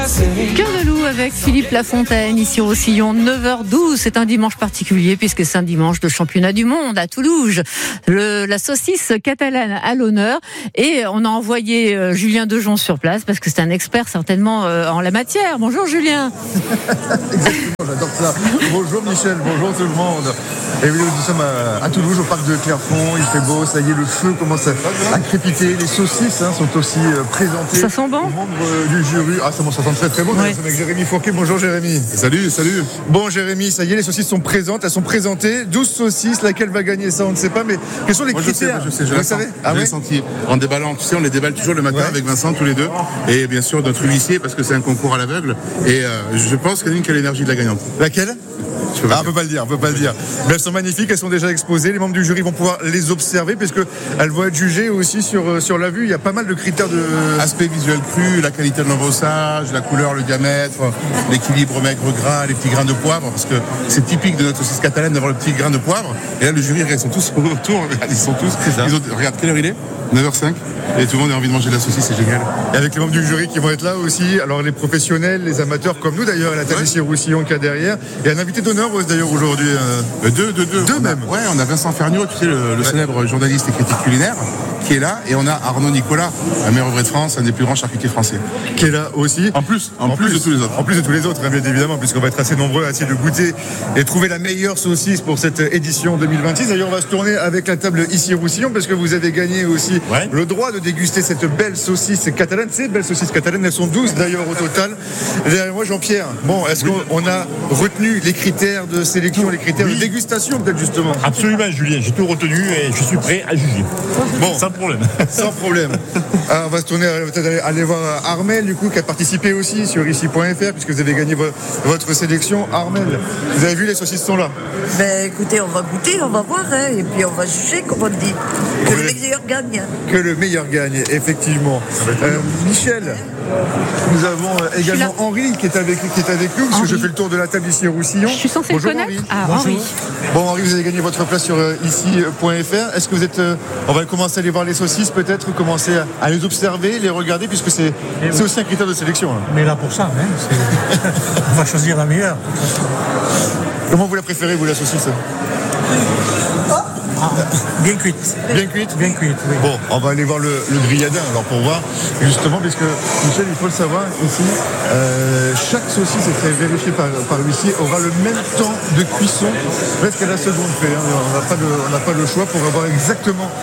Cœur de loup avec Philippe Lafontaine, ici au Roussillon, 9h12. C'est un dimanche particulier puisque c'est un dimanche de championnat du monde à Toulouse. La saucisse catalane à l'honneur. Et on a envoyé Julien Dejon sur place parce que c'est un expert certainement en la matière. Bonjour Julien. Exactement, j'adore ça. Bonjour Michel, bonjour tout le monde. Et oui, nous sommes à Toulouse, au parc de Clairfont. Il fait beau, ça y est, le feu commence à crépiter. Les saucisses sont aussi présentées. Ça sent bon. Aux membres du jury. Ah, ça sent très très bon. Ouais. C'est avec Jérémy Fourquet. Bonjour Jérémy. Salut. Bon Jérémy, ça y est, les saucisses sont présentes, elles sont présentées. 12 saucisses, laquelle va gagner ça, on ne sait pas. Mais quels sont les critères? Je sais, je Vous l'ai savez? je l'ai senti. En déballant, tu sais, on les déballe toujours le matin avec Vincent, tous les deux. Et bien sûr, notre huissier, parce que c'est un concours à l'aveugle. Et je pense qu'il y en a une qui a l'énergie de la gagnante. Laquelle? On peut pas le dire. Mais elles sont magnifiques, elles sont déjà exposées. Les membres du jury vont pouvoir les observer puisque elles vont être jugées aussi sur la vue. Il y a pas mal de critères de aspect visuel cru, la qualité de l'embossage, la couleur, le diamètre, l'équilibre maigre-gras, les petits grains de poivre, parce que c'est typique de notre saucisse catalane d'avoir le petit grain de poivre. Et là, le jury, ils sont tous autour. Regarde, quelle heure il est? 9h05. Et tout le monde a envie de manger de la saucisse, c'est génial. Et avec les membres du jury qui vont être là aussi, alors les professionnels, les amateurs comme nous d'ailleurs, et la table ici Roussillon qu'il y a derrière, et un invité d'honneur d'ailleurs aujourd'hui. Deux même. On a Vincent Ferniaud, tu sais, le célèbre journaliste et critique culinaire, qui est là, et on a Arnaud Nicolas, un meilleur vrai de France, un des plus grands charcutiers français, qui est là aussi. En plus de tous les autres. En plus de tous les autres, bien évidemment, puisqu'on va être assez nombreux à essayer de goûter et trouver la meilleure saucisse pour cette édition 2026. D'ailleurs, on va se tourner avec la table ici Roussillon, parce que vous avez gagné aussi le droit de déguster cette belle saucisse catalane. Ces belles saucisses catalanes, elles sont 12 d'ailleurs au total. Derrière moi, Jean-Pierre. Bon, est-ce qu'on a retenu les critères de sélection, les critères de dégustation peut-être justement? Absolument, Julien, j'ai tout retenu et je suis prêt à juger. Bon, sans problème. Sans problème. Alors, on va se tourner, peut-être aller voir Armel, du coup, qui a participé aussi sur ici.fr, puisque vous avez gagné votre sélection. Armel, vous avez vu, les saucisses sont là? Ben écoutez, on va goûter, on va voir, et puis on va juger, comme on dit. Que le meilleur gagne. Que le meilleur gagne, effectivement. Michel, nous avons également Henri qui est avec nous, parce que je fais le tour de la table ici au Roussillon. Je suis censé le connaître. Henri. Henri. Bon, Henri, vous avez gagné votre place sur ici.fr. Est-ce que vous êtes... on va commencer à aller voir les saucisses, peut-être, commencer à les observer, les regarder, puisque c'est aussi un critère de sélection. Là. Mais là, pour ça, on va choisir la meilleure. Comment vous la préférez, vous, la saucisse? Bien cuite. Bien cuite? Bien cuite, oui. Bon, on va aller voir le grilladin, alors, pour voir, justement, puisque, Michel, il faut le savoir, ici, chaque saucisse, et c'est vérifié par l'huissier, aura le même temps de cuisson, presque à la seconde près. On n'a pas le choix pour avoir exactement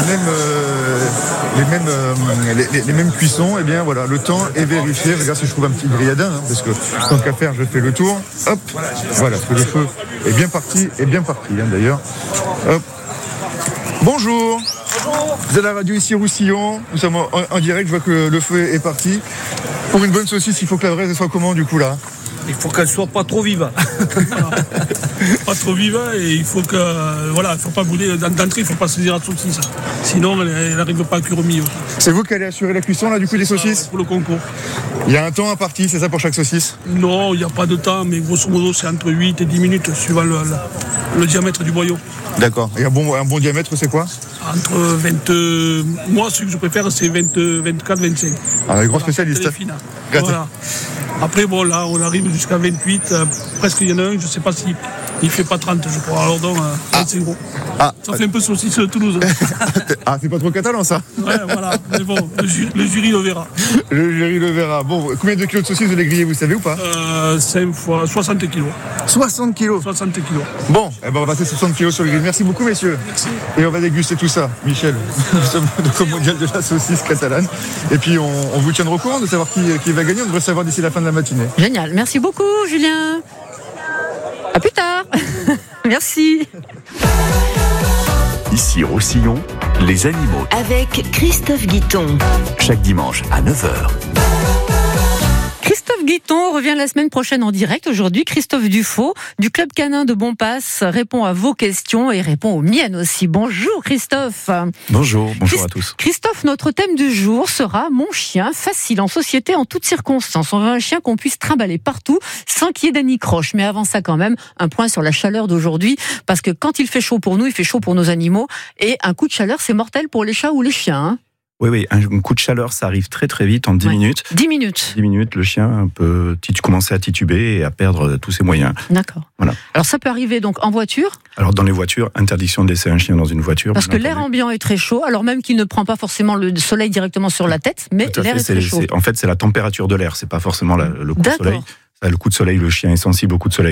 les mêmes cuissons. Et bien, voilà, le temps est vérifié. Regarde si je trouve un petit grilladin, parce que, tant qu'à faire, je fais le tour. Hop, voilà, parce que le feu est bien parti, d'ailleurs. Hop. Bonjour. Vous êtes à la radio ici Roussillon. Nous sommes en direct. Je vois que le feu est parti. Pour une bonne saucisse, il faut que la braise soit comment du coup là? Il faut qu'elle soit pas trop vive. Pas trop vive, et il faut que il faut pas bouler d'entrée, il faut pas saisir la saucisse. Sinon elle n'arrive pas à cuire au milieu. C'est vous qui allez assurer la cuisson là du coup des saucisses? Pour le concours. Il y a un temps imparti, c'est ça pour chaque saucisse? Non, il n'y a pas de temps, mais grosso modo c'est entre 8 et 10 minutes suivant le diamètre du boyau. D'accord. Et un bon diamètre, c'est quoi? Entre 20... Moi, ce que je préfère, c'est 24, 25. Ah, les grands spécialistes. Voilà. Après, bon, là, on arrive jusqu'à 28. Presque, il y en a un, je ne sais pas si il fait pas 30, je crois. Alors donc, c'est gros. Ça fait un peu saucisse de Toulouse. C'est pas trop catalan, ça? Ouais, voilà. Mais bon, le jury le verra. Le jury le verra. Bon, combien de kilos de saucisses vous les grillez, vous savez ou pas? 5 fois 60 kilos. 60 kilos? 60 kilos. Bon, on va passer 60 kilos sur le grill. Merci beaucoup, messieurs. Merci. Et on va déguster tout ça. Michel, nous sommes au mondial de la saucisse catalane. Et puis, on vous tiendra au courant de savoir qui va gagner. On devrait savoir d'ici la fin de la matinée. Génial. Merci beaucoup, Julien. À plus tard. Merci. Ici Roussillon, les animaux. Avec Christophe Guiton. Chaque dimanche à 9h. Christophe Guiton revient la semaine prochaine en direct. Aujourd'hui, Christophe Dufaux du Club Canin de Bompasse répond à vos questions et répond aux miennes aussi. Bonjour Christophe. Bonjour à tous. Christophe, notre thème du jour sera mon chien, facile en société en toutes circonstances. On veut un chien qu'on puisse trimballer partout sans qu'il y ait d'anicroche. Mais avant ça quand même, un point sur la chaleur d'aujourd'hui, parce que quand il fait chaud pour nous, il fait chaud pour nos animaux. Et un coup de chaleur, c'est mortel pour les chats ou les chiens. Oui, un coup de chaleur, ça arrive très très vite, en 10 minutes. 10 minutes. 10 minutes, le chien peut commencer à tituber et à perdre tous ses moyens. D'accord. Voilà. Alors ça peut arriver donc en voiture. Alors dans les voitures, interdiction de laisser un chien dans une voiture. Parce que l'air ambiant est très chaud, alors même qu'il ne prend pas forcément le soleil directement sur la tête, mais l'air est très chaud. En fait, c'est la température de l'air, c'est pas forcément le coup de soleil. Le coup de soleil, le chien est sensible au coup de soleil.